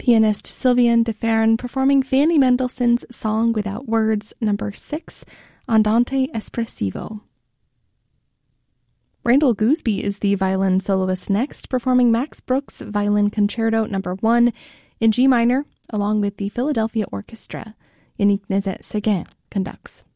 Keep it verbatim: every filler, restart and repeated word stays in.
Pianist Sylviane de Ferran performing Fanny Mendelssohn's Song Without Words, number six, Andante Espressivo. Randall Gooseby is the violin soloist next, performing Max Bruch's Violin Concerto number one in G minor, along with the Philadelphia Orchestra. Yannick Nézet-Séguin conducts.